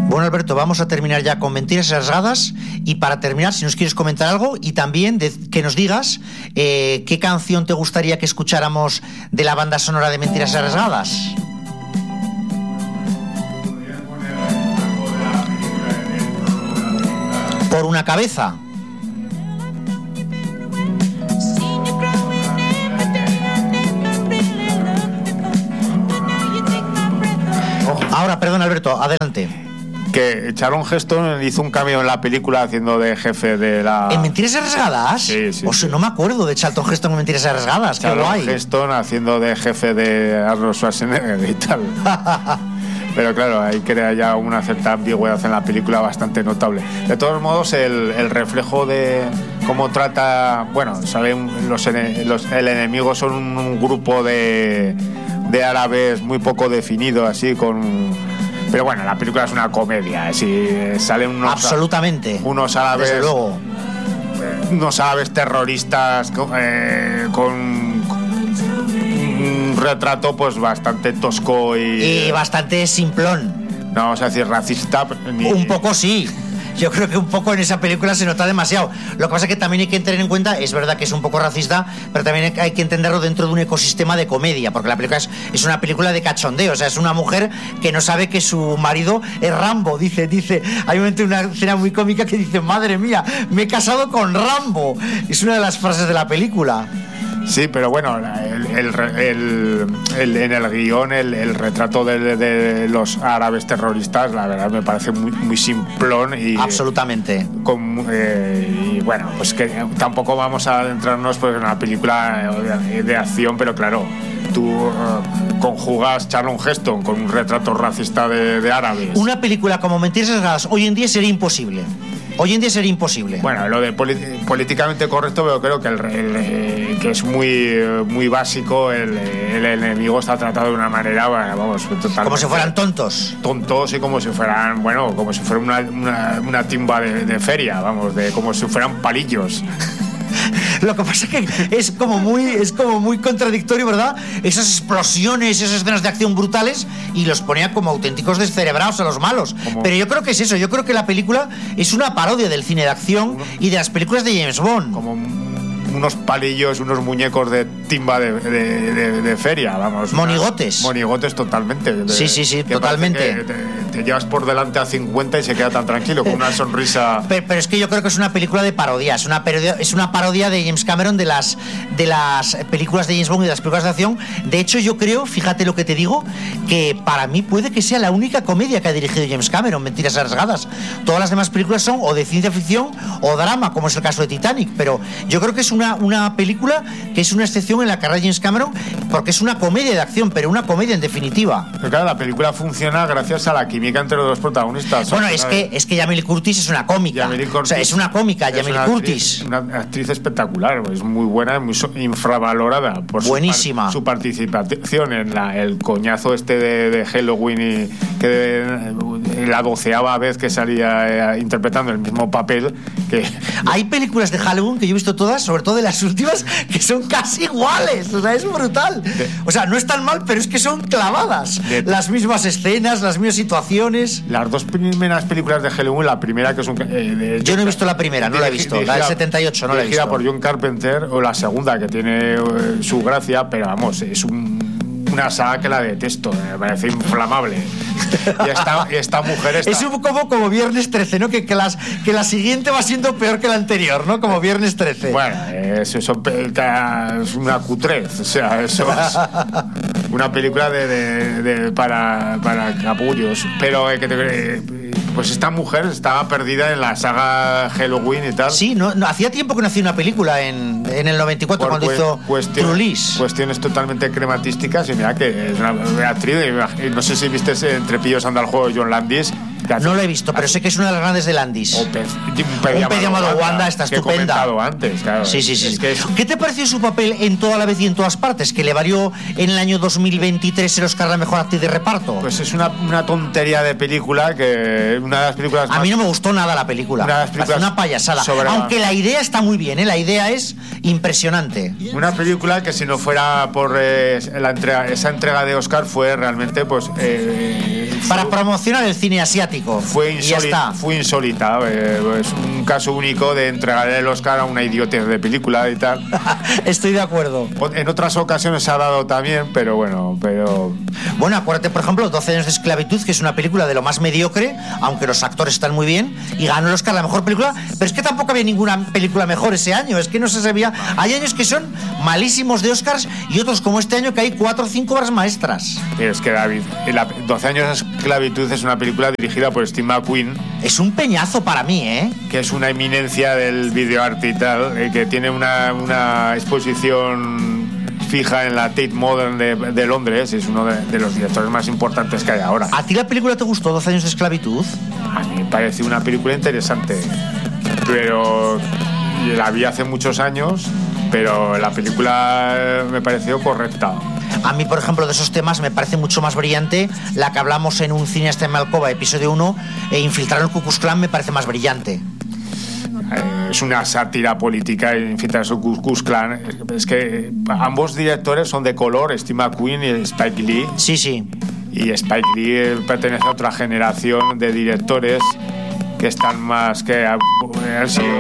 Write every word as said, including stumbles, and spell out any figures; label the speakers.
Speaker 1: Bueno, Alberto, vamos a terminar ya con Mentiras Arriesgadas, y para terminar, si nos quieres comentar algo y también de, que nos digas eh, qué canción te gustaría que escucháramos de la banda sonora de Mentiras Arriesgadas. Por una cabeza. Ahora, perdón, Alberto, adelante.
Speaker 2: Que Charlton Heston hizo un cameo en la película haciendo de jefe de la...
Speaker 1: ¿En Mentiras Arriesgadas?
Speaker 2: Sí, sí.
Speaker 1: O sea,
Speaker 2: sí.
Speaker 1: no me acuerdo de Charlton Heston en Mentiras Arriesgadas. Qué guay.
Speaker 2: Charlton Heston haciendo de jefe de Arnold Schwarzenegger y tal. Pero claro, ahí crea ya una cierta ambigüedad en la película bastante notable. De todos modos, el, el reflejo de cómo trata... Bueno, saben los, los, el enemigo son un, un grupo de, de árabes muy poco definido, así con... Pero bueno, la película es una comedia, así salen unos...
Speaker 1: Absolutamente.
Speaker 2: Unos árabes...
Speaker 1: Desde luego.
Speaker 2: Unos árabes terroristas eh, con... un retrato pues bastante tosco y...
Speaker 1: Y bastante simplón.
Speaker 2: No vamos a decir racista ni...
Speaker 1: Un poco sí. Yo creo que un poco en esa película se nota demasiado. Lo que pasa es que también hay que tener en cuenta, es verdad que es un poco racista, pero también hay que entenderlo dentro de un ecosistema de comedia, porque la película es, es una película de cachondeo. O sea, es una mujer que no sabe que su marido es Rambo. Dice, dice, hay un momento, una escena muy cómica que dice, madre mía, me he casado con Rambo. Es una de las frases de la película.
Speaker 2: Sí, pero bueno, el, el, el, el, en el guión el, el retrato de, de los árabes terroristas, la verdad me parece muy, muy simplón y...
Speaker 1: Absolutamente.
Speaker 2: Con, eh, y bueno, pues que tampoco vamos a adentrarnos pues, en una película de, de acción, pero claro, tú uh, conjugas Charlton Heston con un retrato racista de, de árabes.
Speaker 1: Una película como Mentiras Arriesgadas hoy en día sería imposible. Hoy en día sería imposible.
Speaker 2: Bueno, lo de politi- políticamente correcto, pero creo que, el, el, eh, que es muy, muy básico. El, el enemigo está tratado de una manera, bueno, vamos, totalmente...
Speaker 1: Como si fueran tontos.
Speaker 2: Tontos y como si fueran, bueno, como si fuera una, una, una timba de, de feria, vamos, de como si fueran palillos.
Speaker 1: Lo que pasa es que es como muy es como muy contradictorio, ¿verdad? Esas explosiones, esas escenas de acción brutales, y los ponía como auténticos descerebrados a los malos. ¿Cómo? Pero yo creo que es eso, yo creo que la película es una parodia del cine de acción y de las películas de James Bond.
Speaker 2: Como unos palillos, unos muñecos de timba de, de, de, de feria, vamos.
Speaker 1: Monigotes.
Speaker 2: Monigotes totalmente. De,
Speaker 1: sí, sí, sí, totalmente.
Speaker 2: Te, te llevas por delante a cincuenta y se queda tan tranquilo, con una sonrisa.
Speaker 1: Pero, pero es que yo creo que es una película de parodia, es una parodia, es una parodia de James Cameron de las, de las películas de James Bond y de las películas de acción. De hecho, yo creo, fíjate lo que te digo, que para mí puede que sea la única comedia que ha dirigido James Cameron, Mentiras Arriesgadas. Todas las demás películas son o de ciencia ficción o drama, como es el caso de Titanic, pero yo creo que es una, una película que es una excepción en la carrera de James Cameron, porque es una comedia de acción, pero una comedia en definitiva.
Speaker 2: Pero claro, la película funciona gracias a la química entre los dos protagonistas.
Speaker 1: Bueno, es que, es que Jamie Lee Curtis es una cómica.
Speaker 2: Curtis,
Speaker 1: o sea, es una cómica, Jamie Lee Curtis.
Speaker 2: Actriz, una actriz espectacular, es muy buena, muy infravalorada por
Speaker 1: buenísima.
Speaker 2: Su, par, su participación en la, el coñazo este de, de Halloween, y que de, la doceava vez que salía eh, interpretando el mismo papel. Que
Speaker 1: hay películas de Halloween que yo he visto todas, sobre todo de las últimas, que son casi iguales. O sea, es brutal. De, o sea, no es tan mal, pero es que son clavadas. De, las mismas escenas, las mismas situaciones.
Speaker 2: Las dos primeras películas de Halloween, la primera que es un... Eh, de,
Speaker 1: yo no he visto la primera, no la he visto. Dirigida, la del setenta y ocho no la he visto.
Speaker 2: Dirigida por John Carpenter, o la segunda, que tiene eh, su gracia, pero vamos, es un, una saga que la detesto, me parece inflamable. Y esta, y esta mujer está...
Speaker 1: Es un poco como Viernes trece, ¿no? Que, que, las, que la siguiente va siendo peor que la anterior, ¿no? Como Viernes trece.
Speaker 2: Bueno, eso, eso es una cutrez, o sea, eso es una película de, de, de para, para capullos. Pero eh, que te, pues esta mujer estaba perdida en la saga Halloween y tal.
Speaker 1: Sí, no, no hacía tiempo que no hacía una película en, en el noventa y cuatro, por cuando hizo
Speaker 2: cuestión,
Speaker 1: Trulis.
Speaker 2: Cuestiones totalmente crematísticas, y mira que es una actriz, no sé si viste ese Entre pillos anda el juego de John Landis.
Speaker 1: No lo he visto, pero sé que es una de las grandes de Landis.
Speaker 2: O pe- un pez
Speaker 1: llamado Wanda, Wanda está
Speaker 2: que
Speaker 1: estupenda.
Speaker 2: He comentado antes, claro.
Speaker 1: Sí, sí, sí.
Speaker 2: Es que es...
Speaker 1: ¿Qué te pareció su papel en Toda la vez y en todas partes? Que le valió en el año dos mil veintitrés el Oscar a la mejor actriz de reparto.
Speaker 2: Pues es una, una tontería de película, que una de las películas más...
Speaker 1: A mí no me gustó nada la película. Una, de una payasada. Sobre... Aunque la idea está muy bien, ¿eh? La idea es impresionante.
Speaker 2: Una película que si no fuera por eh, la entrega, esa entrega de Oscar fue realmente pues eh,
Speaker 1: Para promocionar el cine asiático.
Speaker 2: Fue,
Speaker 1: y ya
Speaker 2: insólita,
Speaker 1: está.
Speaker 2: fue insólita. Eh, es un caso único de entregar el Oscar a una idiotez de película y tal.
Speaker 1: Estoy de acuerdo.
Speaker 2: En otras ocasiones se ha dado también, pero bueno, pero...
Speaker 1: Bueno, acuérdate, por ejemplo, doce años de esclavitud, que es una película de lo más mediocre, aunque los actores están muy bien, y ganó el Oscar a la mejor película, pero es que tampoco había ninguna película mejor ese año, es que no se sabía. Hay años que son malísimos de Oscars y otros como este año que hay cuatro o cinco obras maestras.
Speaker 2: Es que, David, la doce años de esclavitud es una película dirigida por Steve McQueen.
Speaker 1: Es un peñazo para mí, ¿eh?
Speaker 2: Que es una eminencia del videoarte y tal, eh, que tiene una, una exposición fija en la Tate Modern de, de Londres, es uno de, de los directores más importantes que hay ahora.
Speaker 1: ¿A ti la película te gustó, doce años de esclavitud?
Speaker 2: A mí me pareció una película interesante, pero la vi hace muchos años, pero la película me pareció correcta.
Speaker 1: A mí, por ejemplo, de esos temas me parece mucho más brillante la que hablamos en Un cineasta en Malcova, episodio uno, e Infiltrar el Ku Klux Klan me parece más brillante.
Speaker 2: Es una sátira política, Infiltrar el Ku Klux Klan. Es que ambos directores son de color, Steve McQueen y Spike Lee.
Speaker 1: Sí, sí.
Speaker 2: Y Spike Lee pertenece a otra generación de directores que están más que han sido